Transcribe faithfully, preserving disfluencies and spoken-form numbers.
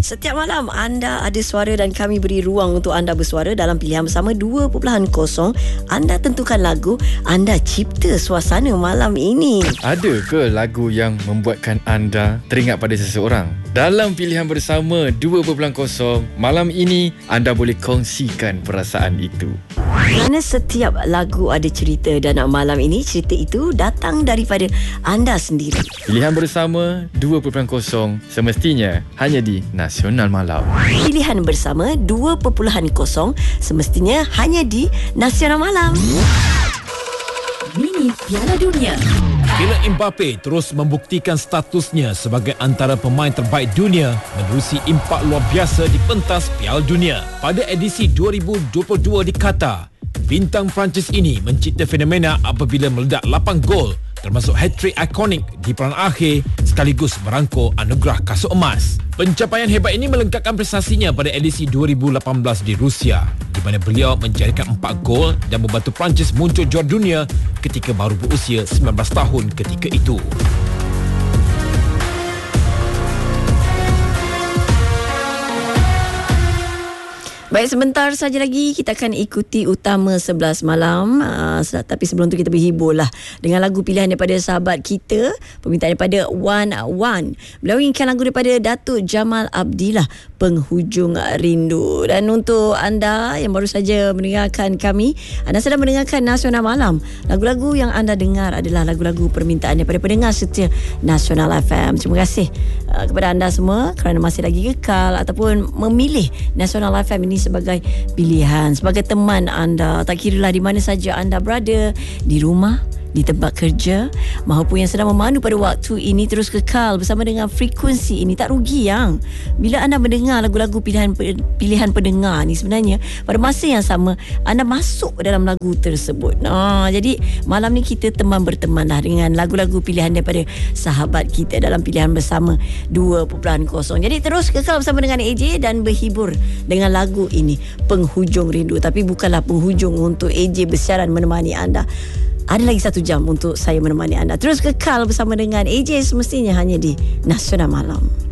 Setiap malam anda ada suara dan kami beri ruang untuk anda bersuara dalam pilihan bersama dua titik kosong. Anda tentukan lagu, anda cipta suasana malam ini. Ada ke lagu yang membuatkan anda teringat pada seseorang? Dalam pilihan bersama dua titik kosong, malam ini anda boleh kongsikan perasaan itu. Kerana setiap lagu ada cerita dan malam ini cerita itu datang daripada anda sendiri. Pilihan bersama dua titik kosong semestinya hanya di Nasional Malam. Pilihan bersama dua titik kosong semestinya hanya di Nasional Malam. Mini Piala Dunia. Kylian Mbappe terus membuktikan statusnya sebagai antara pemain terbaik dunia menerusi impak luar biasa di pentas Piala Dunia. Pada edisi dua ribu dua puluh dua di Qatar, bintang Perancis ini mencipta fenomena apabila meledak lapan gol termasuk hat-trick ikonik di peranan akhir sekaligus merangkul anugerah kasut emas. Pencapaian hebat ini melengkapkan prestasinya pada edisi dua ribu lapan belas di Rusia, di mana beliau menjadikan empat gol dan membantu Perancis muncul juara dunia ketika baru berusia sembilan belas tahun ketika itu. Baik, sebentar saja lagi kita akan ikuti Utama sebelas Malam. Uh, tapi sebelum tu kita berhibur lah dengan lagu pilihan daripada sahabat kita, permintaan daripada Wan Wan. Beliau inginkan lagu daripada Datuk Jamal Abdillah, Penghujung Rindu. Dan untuk anda yang baru saja mendengarkan kami, anda sedang mendengarkan Nasional Malam. Lagu-lagu yang anda dengar adalah lagu-lagu permintaan daripada pendengar setia Nasional F M. Terima kasih uh, kepada anda semua kerana masih lagi kekal ataupun memilih Nasional F M ini sebagai pilihan, sebagai teman anda. Tak kiralah di mana saja anda berada, di rumah, di tempat kerja, maupun yang sedang memandu pada waktu ini, terus kekal bersama dengan frekuensi ini. Tak rugi yang bila anda mendengar lagu-lagu pilihan pilihan pendengar ni, sebenarnya pada masa yang sama anda masuk dalam lagu tersebut. Nah, jadi malam ni kita teman berteman lah dengan lagu-lagu pilihan daripada sahabat kita dalam pilihan bersama dua titik kosong. Jadi terus kekal bersama dengan A J dan berhibur dengan lagu ini, Penghujung Rindu. Tapi bukanlah penghujung untuk A J bersiaran menemani anda. Ada lagi satu jam untuk saya menemani anda. Terus kekal bersama dengan A J semestinya hanya di Nasional Malam.